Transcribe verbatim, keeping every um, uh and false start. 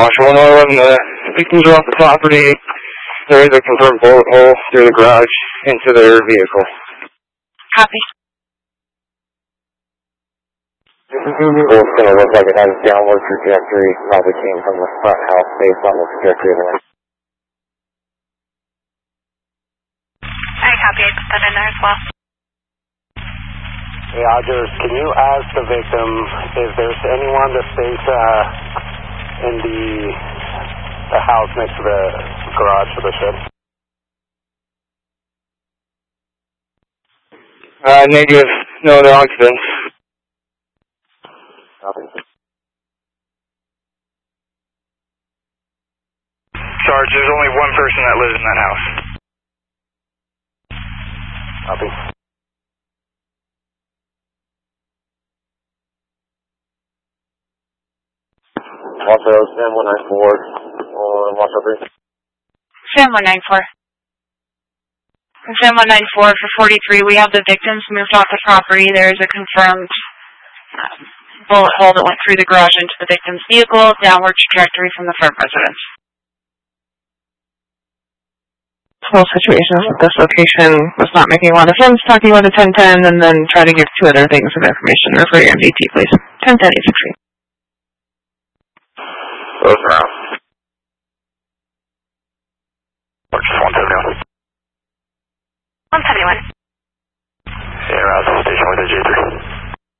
Washington one eleven, the victims are off the property. There is a confirmed bullet hole through the garage into their vehicle. Copy. It's going to look like it has a downward trajectory. Probably came from the front house based on the trajectory of the wind. I copy. I put that in there as well. Hey, Rogers, can you ask the victim if there's anyone that stays uh, in the the house next to the garage for the shed? Uh, negative. No other occupants. Copy. Sarge, there's only one person that lives in that house. Copy. Also, Sam one nine four on Watch Up three. Sam one nine four. Sam one nine four for forty-three, we have the victims moved off the property. There is a confirmed um, bullet hole that went through the garage into the victim's vehicle, downward trajectory from the front residence. Whole situation at this location was not making a lot of sense, talking about a ten ten, and then try to give two other things of information. Refer your M D T, please. ten ten eight six three. Those are